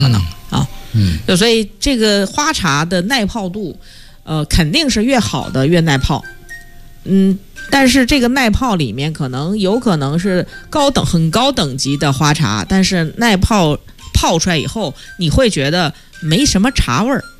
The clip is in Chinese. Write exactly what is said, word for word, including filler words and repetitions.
可能、 嗯、 啊， 嗯， 就所以这个花茶的耐泡度，呃，肯定是越好的越耐泡，嗯，但是这个耐泡里面可能有可能是高等很高等级的花茶，但是耐泡泡出来以后，你会觉得没什么茶味儿。